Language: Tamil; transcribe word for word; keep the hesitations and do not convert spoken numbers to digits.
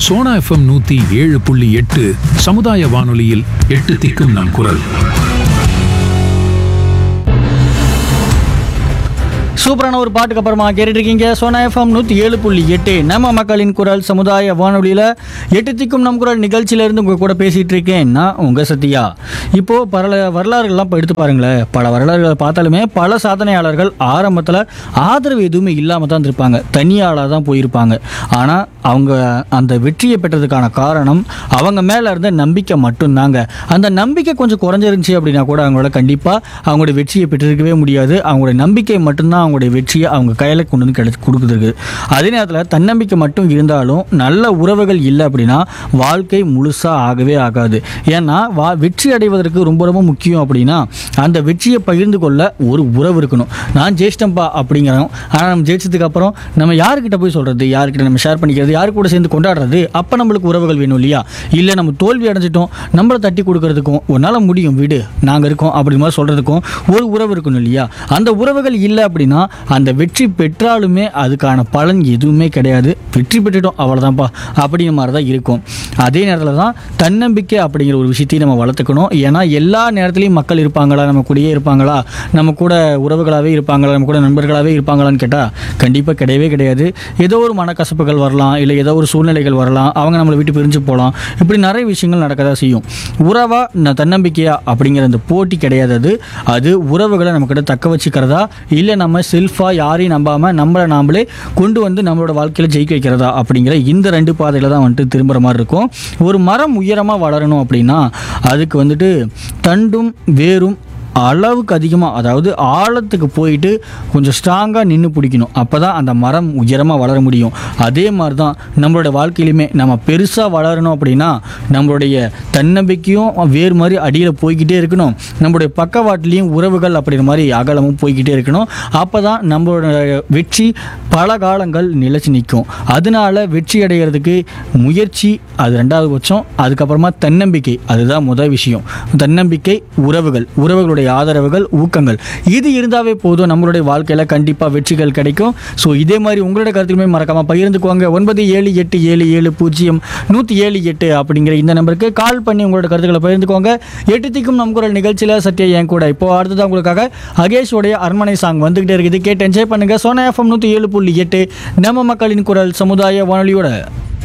சோனா எஃப்எம் நூத்தி ஏழு புள்ளி எட்டு சமுதாய வானொலியில் எட்டு திக்கும் நம் குரல். சூப்பரான ஒரு பாட்டுக்கு அப்புறமா கேட்டுட்டு இருக்கீங்க சோனா எஃப்எம் நூற்றி ஏழு புள்ளி எட்டு நம்ம மக்களின் குரல் சமுதாய வானொலியில் எட்டு திக்கும் நம் குரல் நிகழ்ச்சியிலேருந்து உங்கள் கூட பேசிகிட்டு இருக்கேன் நான் உங்கள் சத்யா. இப்போது பல வரலாறுகள்லாம் இப்போ எடுத்து பாருங்களேன். பல வரலாறுகளை பார்த்தாலுமே பல சாதனையாளர்கள் ஆரம்பத்தில் ஆதரவு எதுவுமே இல்லாமல் தான் இருப்பாங்க, தனியாளாக தான் போயிருப்பாங்க. ஆனால் அவங்க அந்த வெற்றியை பெற்றதுக்கான காரணம் அவங்க மேலே இருந்த நம்பிக்கை மட்டும்தாங்க. அந்த நம்பிக்கை கொஞ்சம் குறைஞ்சிருந்துச்சு அப்படின்னா கூட அவங்களோட கண்டிப்பாக அவங்களோட வெற்றியை பெற்றிருக்கவே முடியாது. அவங்களோட நம்பிக்கை மட்டும்தான் அவங்களுடைய வெற்றியை அவங்க கையில் கொண்டு வந்து கிடைச்சி கொடுக்குதுருக்கு. அதே நேரத்தில் தன்னம்பிக்கை மட்டும் இருந்தாலும் நல்ல உறவுகள் இல்லை அப்படின்னா வாழ்க்கை முழுசாக ஆகவே ஆகாது. ஏன்னா வா வெற்றி அடைவதற்கு ரொம்ப ரொம்ப முக்கியம் அப்படின்னா அந்த வெற்றியை பகிர்ந்து கொள்ள ஒரு உறவு இருக்கணும். நான் ஜெயிச்சிட்டேன்ப்பா அப்படிங்கிறோம், ஆனால் நம்ம ஜெயிச்சதுக்கு அப்புறம் நம்ம யாருக்கிட்ட போய் சொல்கிறது, யாருக்கிட்ட நம்ம ஷேர் பண்ணிக்கிறது, யாரு கூட சேர்ந்து கொண்டாடுறது? அப்போ நம்மளுக்கு உறவுகள் வேணும் இல்லையா? இல்லை நம்ம தோல்வி அடைஞ்சிட்டோம், நம்மளை தட்டி கொடுக்கறதுக்கும் ஒரு நாள் முடியும் வீடு நாங்கள் இருக்கோம் அப்படி மாதிரி சொல்கிறதுக்கும் ஒரு உறவு இருக்கணும் இல்லையா? அந்த உறவுகள் இல்லை அப்படின்னா அந்த வெற்றி பெற்றாலுமே அதுக்கான பலன் எதுவுமே கிடையாது. வெற்றி பெற்றுட்டோம் அவ்வளோதான்ப்பா அப்படிங்கிற மாதிரி தான் இருக்கும். அதே நேரத்தில் தான் தன்னம்பிக்கை அப்படிங்கிற ஒரு விஷயத்தையும் நம்ம வளர்த்துக்கணும். ஏன்னா எல்லா நேரத்துலையும் மக்கள் இருப்பாங்களா, நம்ம கூடயே இருப்பாங்களா, நம்ம கூட உறவுகளாகவே இருப்பாங்களா, நம்ம கூட நண்பர்களாகவே இருப்பாங்களான்னு கேட்டால் கண்டிப்பாக கிடையவே கிடையாது. ஏதோ ஒரு மனக்கசப்புகள் வரலாம், இல்லை ஏதோ ஒரு சூழ்நிலைகள் வரலாம், அவங்க நம்மளை விட்டு பிரிஞ்சு போகலாம். இப்படி நிறைய விஷயங்கள் நடக்க தான் செய்யும். உறவா தன்னம்பிக்கையா அப்படிங்கிற அந்த போட்டி கிடையாது. அது அது உறவுகளை நம்மக்கிட்ட தக்க வச்சுக்கிறதா, இல்லை நம்ம செல்ஃபாக யாரையும் நம்பாமல் நம்மளை நாமளே கொண்டு வந்து நம்மளோட வாழ்க்கையில் ஜெயிக்க வைக்கிறதா அப்படிங்கிற இந்த ரெண்டு பாதையில் தான் வந்துட்டு திரும்புகிற மாதிரி இருக்கும். ஒரு மரம் உயரமாக வளரணும் அப்படின்னா அதுக்கு வந்துட்டு தண்டும் வேரும் அளவுக்கு அதிகமாக, அதாவது ஆழத்துக்கு போயிட்டு கொஞ்சம் ஸ்ட்ராங்காக நின்று பிடிக்கணும். அப்போ தான் அந்த மரம் உயரமாக வளர முடியும். அதே மாதிரி தான் நம்மளோட வாழ்க்கையிலுமே நம்ம பெருசாக வளரணும் அப்படின்னா நம்மளுடைய தன்னம்பிக்கையும் வேறு மாதிரி அடியில் போய்கிட்டே இருக்கணும். நம்மளுடைய பக்கவாட்டிலையும் உறவுகள் அப்படிங்கிற மாதிரி அகலமும் போய்கிட்டே இருக்கணும். அப்போ தான் நம்மளோட வெற்றி பல காலங்கள் நிலைச்சி நிற்கும். அதனால வெற்றி அடைகிறதுக்கு முயற்சி அது ரெண்டாவது பட்சம், அதுக்கப்புறமா தன்னம்பிக்கை அதுதான் முதல் விஷயம். தன்னம்பிக்கை, உறவுகள், உறவுகளுடைய ஆதரவுகள், ஊக்கங்கள், இது இருந்தாவே போதும், நம்மளுடைய வாழ்க்கையில கண்டிப்பா வெற்றிகள் கிடைக்கும். ஸோ இதே மாதிரி உங்களோட கருத்துமே மறக்காம பகிர்ந்துக்குவாங்க. ஒன்பது ஏழு எட்டு ஏழு ஏழு பூஜ்ஜியம் நூற்றி ஏழு எட்டு அப்படிங்கிற இந்த நம்பருக்கு கால் பண்ணி உங்களோட கருத்துக்களை பகிர்ந்துக்குவாங்க. எட்டு திக்கும் நம் குரல் நிகழ்ச்சியில் சத்யா என் கூட. இப்போ அடுத்ததான் உங்களுக்காக அகேஷோடைய அரண்மனை சாங் வந்துகிட்டே இருக்குது, கேட்டு என்ஜாய் பண்ணுங்க. சோனா எஃப்எம் நூற்றி ஏழு புள்ளி எட்டு நம்ம மக்களின் குரல் சமுதாய வானொலியோட.